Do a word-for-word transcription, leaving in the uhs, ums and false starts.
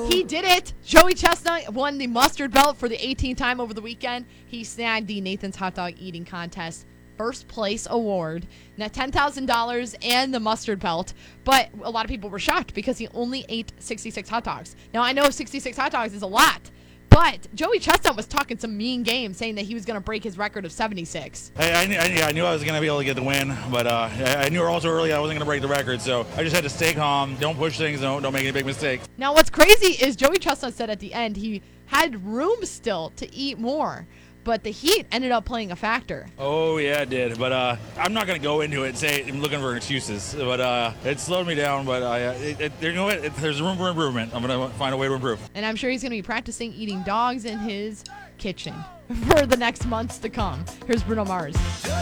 He did it. Joey Chestnut won the mustard belt for the eighteenth time over the weekend. He snagged the Nathan's Hot Dog Eating Contest first place award, now ten thousand dollars and the mustard belt. But a lot of people were shocked because he only ate sixty-six hot dogs. Now, I know sixty-six hot dogs is a lot, but Joey Chestnut was talking some mean game, saying that he was going to break his record of seventy-six. I, I, knew, I, knew, I knew I was going to be able to get the win, but uh, I, I knew also early I wasn't going to break the record, so I just had to stay calm, don't push things, don't, don't make any big mistakes. Now, what's crazy is Joey Chestnut said at the end he had room still to eat more, but the heat ended up playing a factor. Oh, yeah, it did, but uh, I'm not going to go into it and say I'm looking for excuses, but uh, it slowed me down, but I, uh, it, it, you know what? It, there's room for improvement. I'm going to find a way to improve. And I'm sure he's going to be practicing eating dogs in his kitchen for the next months to come. Here's Bruno Mars.